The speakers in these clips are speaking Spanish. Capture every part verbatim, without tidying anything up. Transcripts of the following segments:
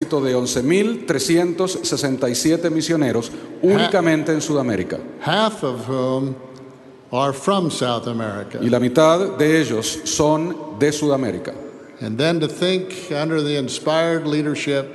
ejército de once mil trescientos sesenta y siete misioneros únicamente en Sudamérica. Half of whom are from South America. Y la mitad de ellos son de Sudamérica. And then to think, under the inspired leadership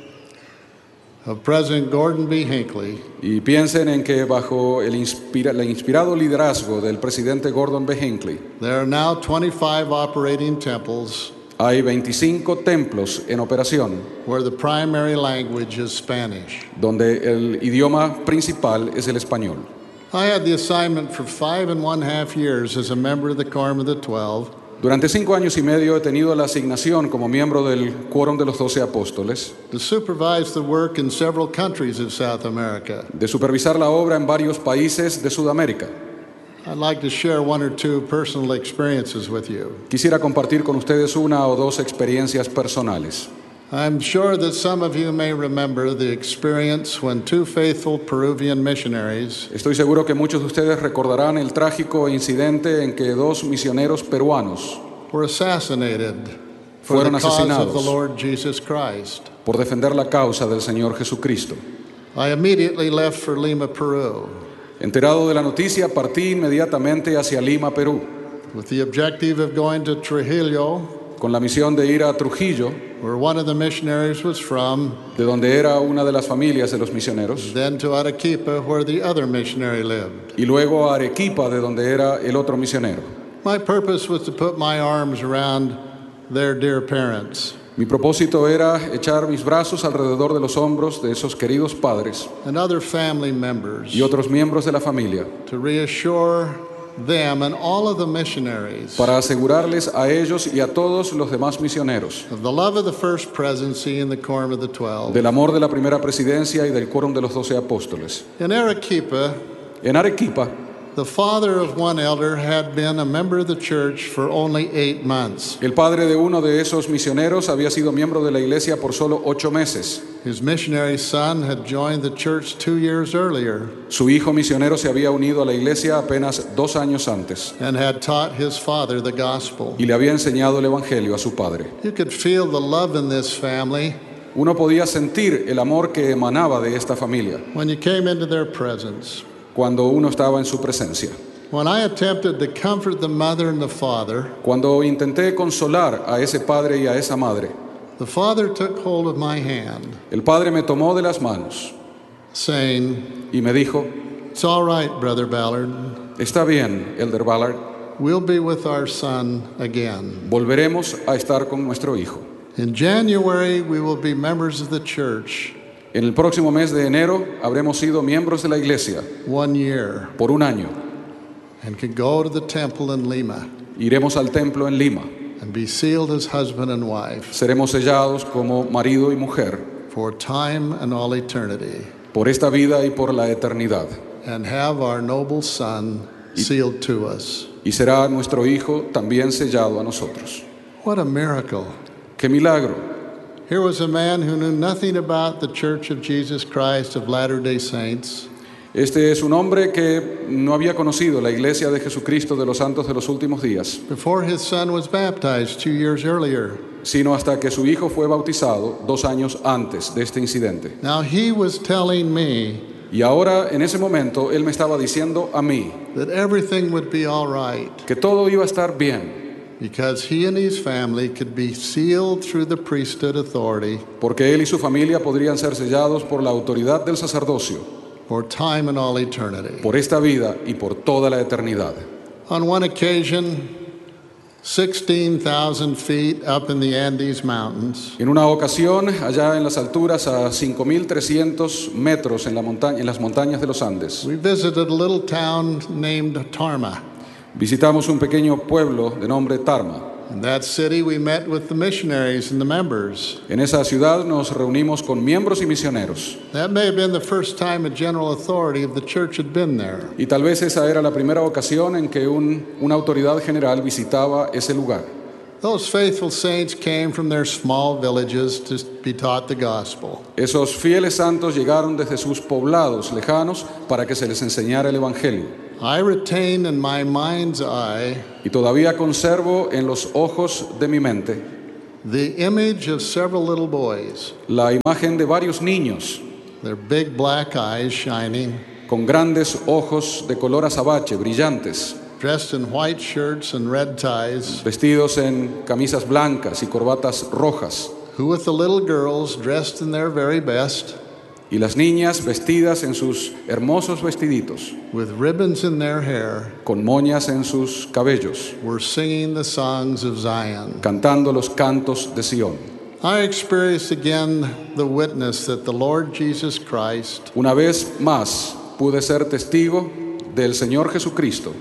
of President Gordon B. Hinckley, Y piensen en que bajo el, inspira, el inspirado liderazgo del presidente Gordon B. Hinckley, there are now twenty-five operating temples hay veinticinco templos en operación where the primary language is Spanish. donde el idioma principal es el español. I had the assignment for five and one half years as a member of the Quorum of the Twelve Durante cinco años y medio he tenido la asignación como miembro del Quórum de los Doce Apóstoles to supervise the work in several countries of South America. de supervisar la obra en varios países de Sudamérica. I'd like to share one or two personal experiences with you. Quisiera compartir con ustedes una o dos experiencias personales. I'm sure that some of you may remember the experience when two faithful Peruvian missionaries Estoy seguro que muchos de ustedes recordarán el trágico incidente en que dos misioneros peruanos were assassinated for fueron the cause of the asesinados Lord Jesus Christ. por defender la causa del Señor Jesucristo. I immediately left for Lima, Peru, Enterado de la noticia, partí inmediatamente hacia Lima, Perú, with the objective of going to Trujillo, con la misión de ir a Trujillo, where one of the missionaries was from, de donde era una de las familias de los misioneros, then to Arequipa, where the other missionary lived. y luego a Arequipa, de donde era el otro misionero. My purpose was to put my arms around their dear parents Mi propósito era echar mis brazos alrededor de los hombros de esos queridos padres and other family members y otros miembros de la familia to reassure them and all of the missionaries para asegurarles a ellos y a todos los demás misioneros of the love of the first presidency in the Quorum of the Twelve. del amor de la primera presidencia y del Quórum de los Doce Apóstoles. In Arequipa, En Arequipa, the father of one elder had been a member of the church for only eight months. el padre de uno de esos misioneros había sido miembro de la iglesia por solo ocho meses. His missionary son had joined the church two years earlier Su hijo misionero se había unido a la iglesia apenas dos años antes and had taught his father the gospel. y le había enseñado el evangelio a su padre. You could feel the love in this family Uno podía sentir el amor que emanaba de esta familia when you came into their presence. cuando uno estaba en su presencia. When I attempted to comfort the mother and the father, Cuando intenté consolar a ese padre y a esa madre, the father took hold of my hand, el padre me tomó de las manos saying, y me dijo: "It's all right, Brother Ballard. está bien, Elder Ballard, We'll be with our son again. volveremos a estar con nuestro hijo. In January, we will be members of the church En el próximo mes de enero habremos sido miembros de la iglesia one year por un año. and can go to the temple in Lima Iremos al templo en Lima. and be sealed as husband and wife Seremos sellados como marido y mujer for time and all eternity, por esta vida y por la eternidad. and have our noble son sealed to us." Y será nuestro hijo también sellado a nosotros. What a miracle. ¡Qué milagro! Here was a man who knew nothing about the Church of Jesus Christ of Latter-day Saints, Este es un hombre que no había conocido la iglesia de Jesucristo de los Santos de los Últimos Días, before his son was baptized two years earlier. sino hasta que su hijo fue bautizado dos años antes de este incidente. Now he was telling me Y ahora, en ese momento, él me estaba diciendo a mí that everything would be all right que todo iba a estar bien, because he and his family could be sealed through the priesthood authority porque él y su familia podrían ser sellados por la autoridad del sacerdocio, for time and all eternity. por esta vida y por toda la eternidad. On one occasion, sixteen thousand feet up in the Andes Mountains, En una ocasión, allá en las alturas a cinco mil trescientos metros en, la montaña, en las montañas de los Andes, we visited a little town named Tarma. visitamos un pequeño pueblo de nombre Tarma. In that city, we met with the missionaries and the members. En esa ciudad nos reunimos con miembros y misioneros. That may have been the first time a general authority of the church had been there. Y tal vez esa era la primera ocasión en que un, una autoridad general visitaba ese lugar. Those faithful saints came from their small villages to be taught the gospel. Esos fieles santos llegaron desde sus poblados lejanos para que se les enseñara el Evangelio. I retain in my mind's eye Y todavía conservo en los ojos de mi mente the image of several little boys, la imagen de varios niños their big black eyes shining, con grandes ojos de color azabache, brillantes, dressed in white shirts and red ties, vestidos en camisas blancas y corbatas rojas, who with the little girls dressed in their very best, y las niñas vestidas en sus hermosos vestiditos, with ribbons in their hair, con moñas en sus cabellos, were singing the songs of Zion. cantando los cantos de Sión. I experienced again the witness that the Lord Jesus Christ Una vez más pude ser testigo del Señor Jesucristo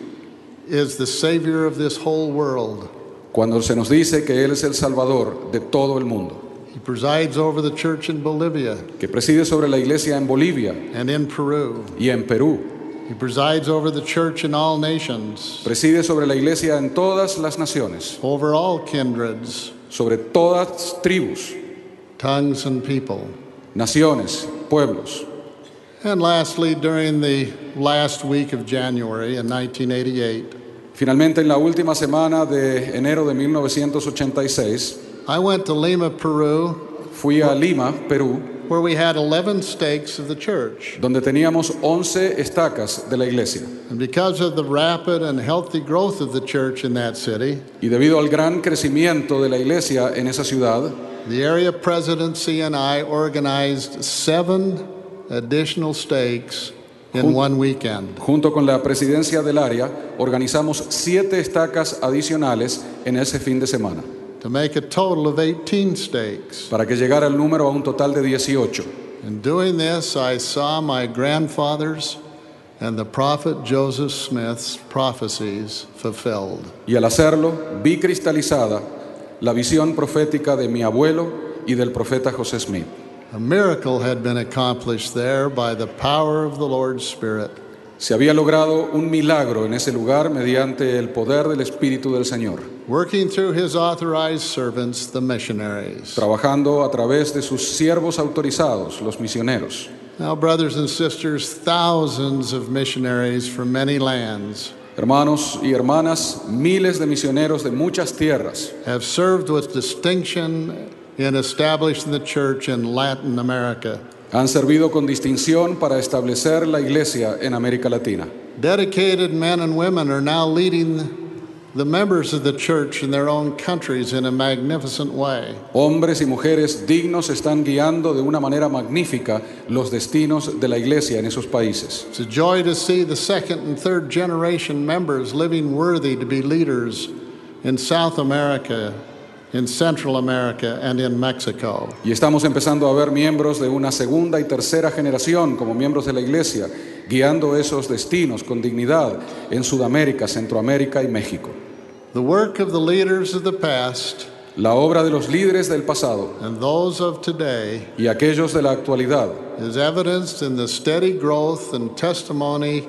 is the Savior of this whole world. cuando se nos dice que Él es el Salvador de todo el mundo, He presides over the church in Bolivia que preside sobre la iglesia en Bolivia and in Peru. y en Perú, He presides over the church in all nations, preside sobre la iglesia en todas las naciones, over all kindreds, sobre todas tribus, tongues, and people. naciones, pueblos. And lastly, during the last week of January in nineteen eighty-eight, Finalmente, en la última semana de enero de mil novecientos ochenta y seis, I went to Lima, Peru, fui a Lima, Perú, where we had eleven stakes of the church. donde teníamos once estacas de la iglesia. And because of the rapid and healthy growth of the church in that city, Y debido al gran crecimiento de la iglesia en esa ciudad, the area presidency and I organized seven additional stakes in Jun- one weekend. junto con la presidencia del área, organizamos siete estacas adicionales en ese fin de semana, To make a total of eighteen stakes. para que llegara el número a un total de dieciocho. In doing this, I saw my grandfather's and the prophet Joseph Smith's prophecies fulfilled. Y al hacerlo, vi cristalizada la visión profética de mi abuelo y del profeta José Smith. A miracle had been accomplished there by the power of the Lord's Spirit. Se había logrado un milagro en ese lugar mediante el poder del Espíritu del Señor, Working through his authorized servants, the missionaries. trabajando a través de sus siervos autorizados, los misioneros. Now, brothers and sisters, thousands of missionaries from many lands Hermanos y hermanas, miles de misioneros de muchas tierras have served with distinction in establishing the church in Latin America. han servido con distinción para establecer la iglesia en América Latina. Dedicated men and women are now leading the members of the church in their own countries in a magnificent way. Hombres y mujeres dignos están guiando de una manera magnífica los destinos de la iglesia en esos países. It's a joy to see the second and third generation members living worthy to be leaders in South America, in Central America, and in Mexico. Y estamos empezando a ver miembros de una segunda y tercera generación como miembros de la iglesia, guiando esos destinos con dignidad en Sudamérica, Centroamérica y México. The work of the leaders of the past La obra de los líderes del pasado and those of today y aquellos de la actualidad is evidenced in the steady growth and testimony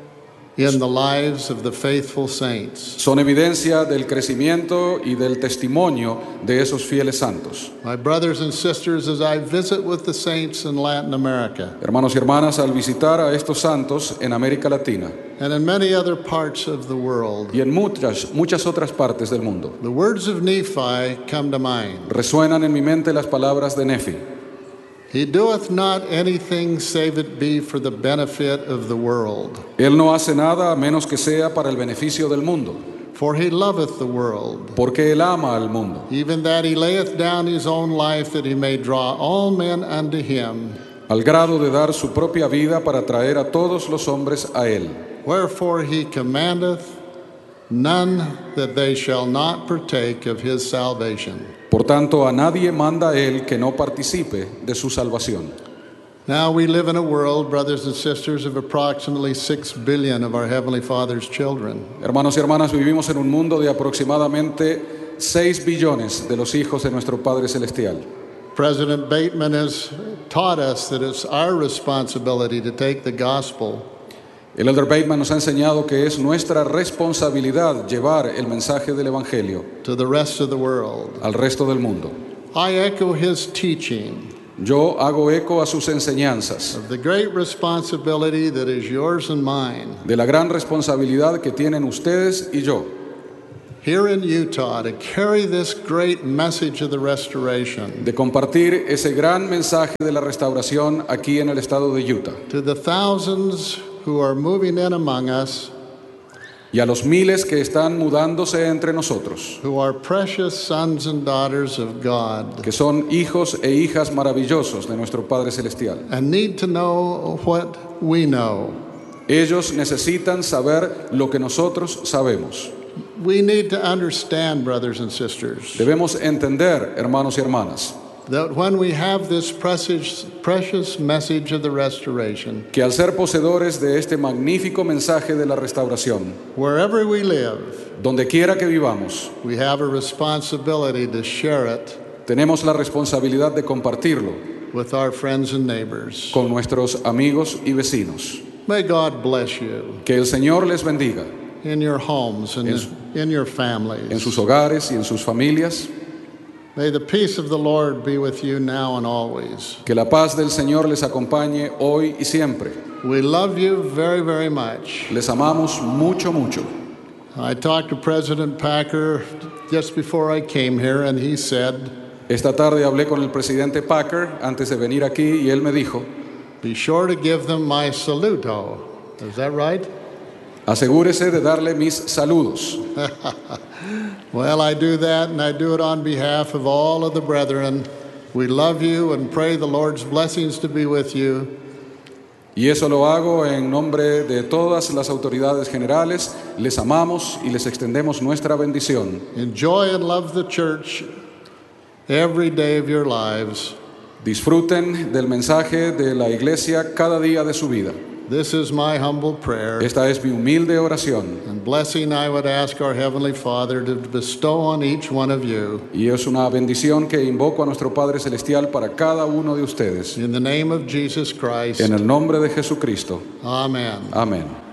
in the lives of the faithful saints. son evidencia del crecimiento y del testimonio de esos fieles santos. My brothers and sisters, as I visit with the saints in Latin America Hermanos y hermanas, al visitar a estos santos en América Latina and in many other parts of the world, y en muchas, muchas otras partes del mundo, the words of Nephi come to mind. resuenan en mi mente las palabras de Nefi. He doeth not anything save it be for the benefit of the world. Él no hace nada a menos que sea para el beneficio del mundo, For he loveth the world, porque Él ama al mundo, even that he layeth down his own life that he may draw all men unto him. al grado de dar su propia vida para traer a todos los hombres a Él. Wherefore he commandeth none that they shall not partake of his salvation. Por tanto, a nadie manda Él que no participe de su salvación. Now we live in a world, brothers and sisters, of approximately six billion of our Heavenly Father's children. Hermanos y hermanas, vivimos en un mundo de aproximadamente seis billones de los hijos de nuestro Padre Celestial. President Bateman has taught us that it's our responsibility to take the gospel El Elder Bateman nos ha enseñado que es nuestra responsabilidad llevar el mensaje del Evangelio to the rest of the world. al resto del mundo. I echo his teaching Yo hago eco a sus enseñanzas of the great responsibility that is yours and mine. de la gran responsabilidad que tienen ustedes y yo. here in Utah to carry this great message of the restoration de compartir ese gran mensaje de la restauración aquí en el estado de Utah. to the thousands who are moving in among us, Y a los miles que están mudándose entre nosotros, who are precious sons and daughters of God que son hijos e hijas maravillosos de nuestro Padre Celestial. and need to know what we know. Ellos necesitan saber lo que nosotros sabemos. We need to understand, brothers and sisters, Debemos entender, hermanos y hermanas, that when we have this precious, precious message of the restoration, que al ser poseedores de este magnífico mensaje de la restauración, wherever we live, donde quiera que vivamos, we have a responsibility to share it tenemos la responsabilidad de compartirlo with our friends and neighbors. con nuestros amigos y vecinos. May God bless you Que el Señor les bendiga in your homes and En su- in your en families. sus hogares y en sus familias. May the peace of the Lord be with you now and always. Que la paz del Señor les acompañe hoy y siempre. We love you very, very much. Les amamos mucho, mucho. I talked to President Packer just before I came here, and he said, Esta tarde hablé con el presidente Packer antes de venir aquí y él me dijo, be sure to give them my saluto. Is that right? asegúrese de darle mis saludos. Well, I do that, and I do it on behalf of all of the brethren. We love you and pray the Lord's blessings to be with you. Y eso lo hago en nombre de todas las autoridades generales. Les amamos y les extendemos nuestra bendición. Enjoy and love the church every day of your lives. Disfruten del mensaje de la iglesia cada día de su vida. This is my humble prayer Esta es mi humilde oración and blessing I would ask our Heavenly Father to bestow on each one of you. y es una bendición que invoco a nuestro Padre Celestial para cada uno de ustedes. In the name of Jesus Christ, En el nombre de Jesucristo. amen. Amén.